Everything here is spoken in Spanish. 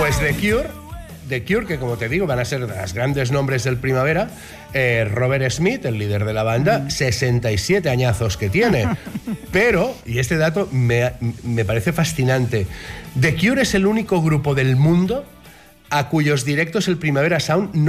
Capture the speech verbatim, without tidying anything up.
Pues The Cure, The Cure, que como te digo, van a ser los grandes nombres del Primavera. Eh, Robert Smith, el líder de la banda, sesenta y siete añazos que tiene. Pero, y este dato me, me parece fascinante, The Cure es el único grupo del mundo a cuyos directos el Primavera Sound no